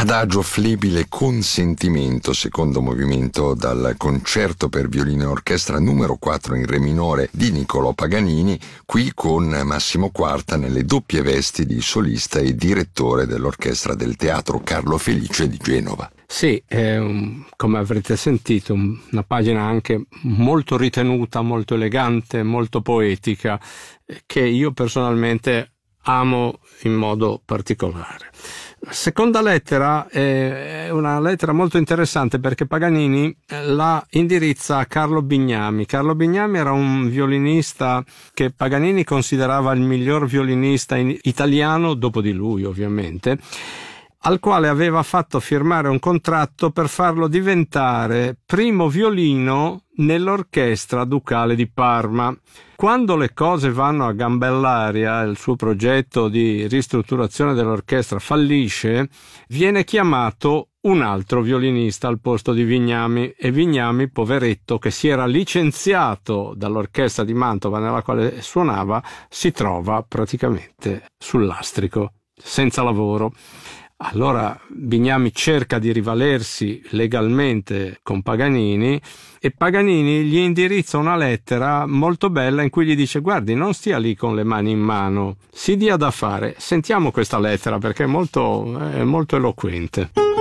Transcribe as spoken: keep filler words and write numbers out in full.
Adagio flebile con sentimento, secondo movimento dal concerto per violino e orchestra numero quattro in re minore di Niccolò Paganini, qui con Massimo Quarta nelle doppie vesti di solista e direttore dell'orchestra del Teatro Carlo Felice di Genova. Sì, è un, come avrete sentito, un, una pagina anche molto ritenuta, molto elegante, molto poetica, che io personalmente amo in modo particolare. La seconda lettera è una lettera molto interessante perché Paganini la indirizza a Carlo Bignami. Carlo Bignami era un violinista che Paganini considerava il miglior violinista in italiano, dopo di lui ovviamente, al quale aveva fatto firmare un contratto per farlo diventare primo violino nell'orchestra ducale di Parma. Quando le cose vanno a gambellaria, il suo progetto di ristrutturazione dell'orchestra fallisce, viene chiamato un altro violinista al posto di Bignami, e Bignami, poveretto, che si era licenziato dall'orchestra di Mantova nella quale suonava, si trova praticamente sul lastrico, senza lavoro. Allora Bignami cerca di rivalersi legalmente con Paganini e Paganini gli indirizza una lettera molto bella in cui gli dice: guardi, non stia lì con le mani in mano, si dia da fare. Sentiamo questa lettera perché è molto, è molto eloquente.